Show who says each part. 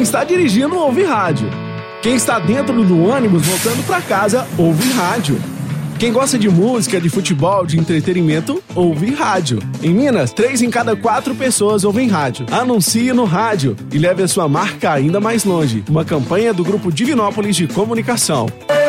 Speaker 1: Quem está dirigindo ouve rádio. Quem está dentro do ônibus voltando para casa ouve rádio. Quem gosta de música, de futebol, de entretenimento, ouve rádio. Em Minas, 3 em cada 4 pessoas ouvem rádio. Anuncie no rádio e leve a sua marca ainda mais longe. Uma campanha do Grupo Divinópolis de Comunicação.